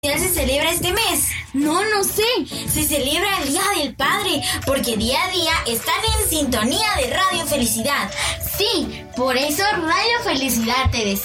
se celebra este mes? No sé. Se celebra el Día del Padre, porque día a día están en sintonía de Radio Felicidad. Sí, por eso Radio Felicidad te desea